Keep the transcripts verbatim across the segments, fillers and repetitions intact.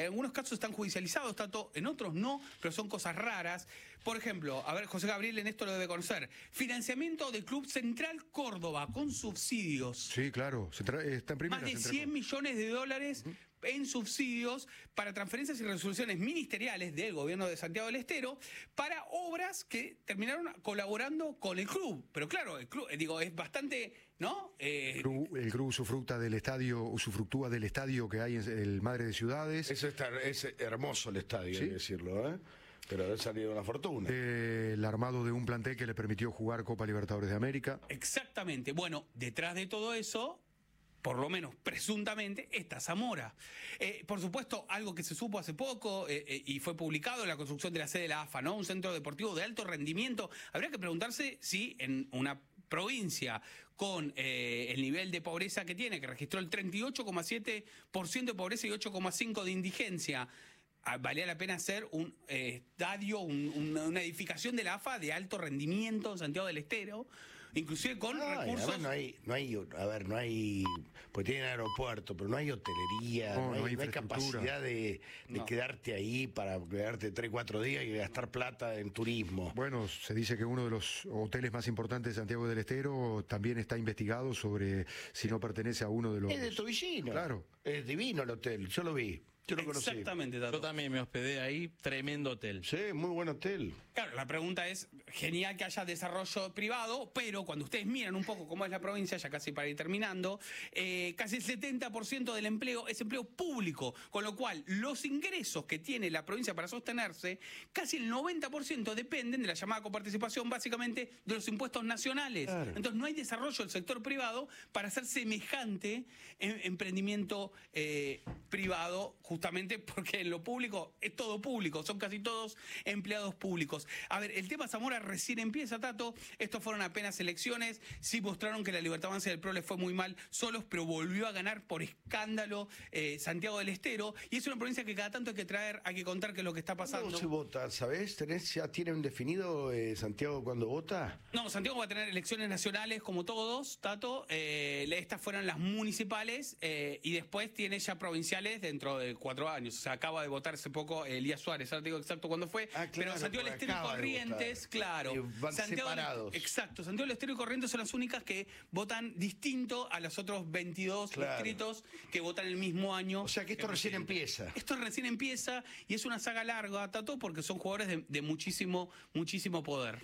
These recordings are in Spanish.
algunos casos están judicializados, Tato, en otros no, pero son cosas raras. Por ejemplo, a ver, José Gabriel en esto lo debe conocer. Financiamiento del Club Central Córdoba con subsidios. Sí, claro, está en primera. Más de cien millones de dólares uh-huh. en subsidios para transferencias y resoluciones ministeriales del gobierno de Santiago del Estero para obras que terminaron colaborando con el club. Pero claro, el club, digo, es bastante, ¿no? Eh, el, club, el club usufructa del estadio, usufructúa del estadio que hay en el Madre de Ciudades. Eso está, es hermoso el estadio, ¿sí? Hay que decirlo, ¿eh? Pero ha salido una fortuna. Eh, el armado de un plantel que le permitió jugar Copa Libertadores de América. Exactamente. Bueno, detrás de todo eso, por lo menos presuntamente, está Zamora. Eh, por supuesto, algo que se supo hace poco eh, eh, y fue publicado, la construcción de la sede de la A F A, ¿no? Un centro deportivo de alto rendimiento. Habría que preguntarse si en una provincia con eh, el nivel de pobreza que tiene, que registró el treinta y ocho coma siete por ciento de pobreza y ocho coma cinco por ciento de indigencia, valía la pena hacer un eh, estadio, un, un, una edificación de la A F A de alto rendimiento en Santiago del Estero, inclusive con Ay, recursos. A ver, no hay, no hay, a ver, no hay, pues tienen aeropuerto, pero no hay hotelería, no, no, hay, no, hay, no hay capacidad de, de no. quedarte ahí para quedarte tres, cuatro días y gastar plata en turismo. Bueno, se dice que uno de los hoteles más importantes de Santiago del Estero también está investigado sobre si no pertenece a uno de los... Es de Tobillino. Claro. Es divino el hotel, yo lo vi. Yo lo conocí. Exactamente, Tato. Yo también me hospedé ahí, tremendo hotel. Sí, muy buen hotel. Claro, la pregunta es, genial que haya desarrollo privado, pero cuando ustedes miran un poco cómo es la provincia, ya casi para ir terminando, eh, casi el setenta por ciento del empleo es empleo público, con lo cual los ingresos que tiene la provincia para sostenerse, casi el noventa por ciento dependen de la llamada coparticipación, básicamente de los impuestos nacionales. Claro. Entonces no hay desarrollo del sector privado para hacer semejante em emprendimiento eh, privado, justamente porque en lo público es todo público, son casi todos empleados públicos. A ver, el tema Zamora recién empieza, Tato, estos fueron apenas elecciones, sí mostraron que la Libertad Avanza del P R O le fue muy mal solos, pero volvió a ganar por escándalo eh, Santiago del Estero, y es una provincia que cada tanto hay que traer, hay que contar qué es lo que está pasando. ¿Cómo se vota? ¿Sabés? ¿Tenés, ya tienen definido eh, Santiago cuándo vota? No, Santiago va a tener elecciones nacionales como todos, Tato, eh, estas fueron las municipales eh, y después tiene ya provinciales dentro de cuatro años. O sea, acaba de votar hace poco Elías Suárez, ahora te digo exacto cuándo fue, ah, claro, pero Santiago del Estero y Corrientes, claro. Y van Santiago, separados. Exacto, Santiago del Estero y Corrientes son las únicas que votan distinto a los otros veintidós claro. distritos que votan el mismo año. O sea que esto recién empieza. Esto recién empieza y es una saga larga, Tato, porque son jugadores de, de muchísimo, muchísimo poder.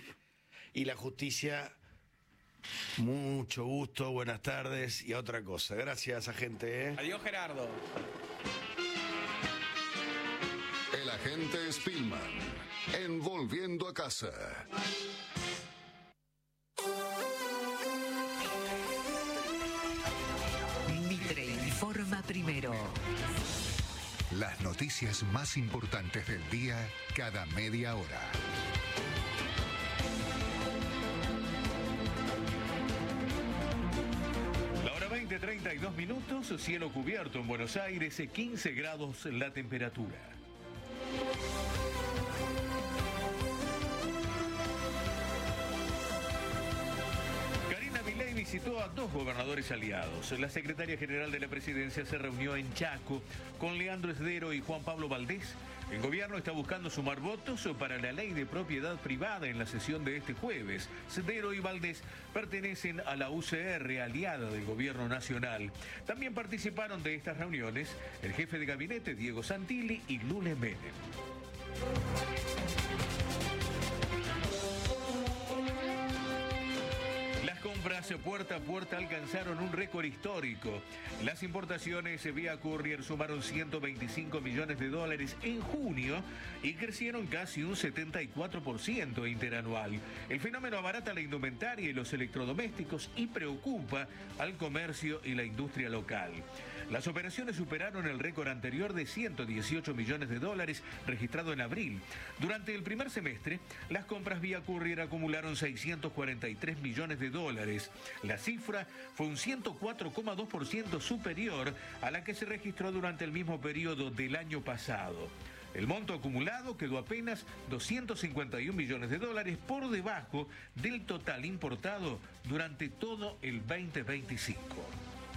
Y la justicia... Mucho gusto, buenas tardes y a otra cosa. Gracias, agente. ¿eh? Adiós, Gerardo. El agente Spillman, en Volviendo a Casa. Mitre informa primero. Las noticias más importantes del día cada media hora. veinte treinta y dos minutos, cielo cubierto en Buenos Aires, quince grados la temperatura. Karina Milei visitó a dos gobernadores aliados. La secretaria general de la presidencia se reunió en Chaco con Leandro Esdero y Juan Pablo Valdés. El gobierno está buscando sumar votos para la ley de propiedad privada en la sesión de este jueves. Esdero y Valdés pertenecen a la U C R, aliada del gobierno nacional. También participaron de estas reuniones el jefe de gabinete Diego Santilli y Lule Menem. Compras puerta a puerta alcanzaron un récord histórico. Las importaciones vía courier sumaron ciento veinticinco millones de dólares en junio y crecieron casi un setenta y cuatro por ciento interanual. El fenómeno abarata la indumentaria y los electrodomésticos y preocupa al comercio y la industria local. Las operaciones superaron el récord anterior de ciento dieciocho millones de dólares registrado en abril. Durante el primer semestre, las compras vía courier acumularon seiscientos cuarenta y tres millones de dólares. La cifra fue un ciento cuatro coma dos por ciento superior a la que se registró durante el mismo periodo del año pasado. El monto acumulado quedó apenas doscientos cincuenta y un millones de dólares por debajo del total importado durante todo el veinte veinticinco.